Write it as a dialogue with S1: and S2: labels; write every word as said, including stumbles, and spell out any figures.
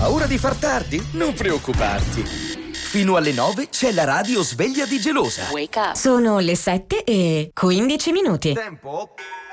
S1: paura di far tardi? Non preoccuparti. Fino alle nove c'è la radio sveglia di Gelosa.
S2: Sono le sette e quindici minuti.
S3: Tempo